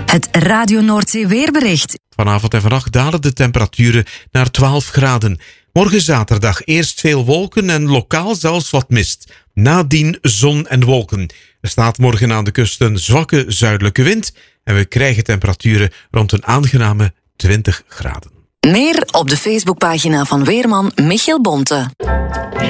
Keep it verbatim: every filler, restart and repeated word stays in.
Het Radio Noordzee weerbericht. Vanavond en vannacht dalen de temperaturen naar twaalf graden. Morgen zaterdag eerst veel wolken en lokaal zelfs wat mist. Nadien zon en wolken. Er staat morgen aan de kust een zwakke zuidelijke wind en we krijgen temperaturen rond een aangename twintig graden. Meer op de Facebookpagina van weerman Michiel Bonte.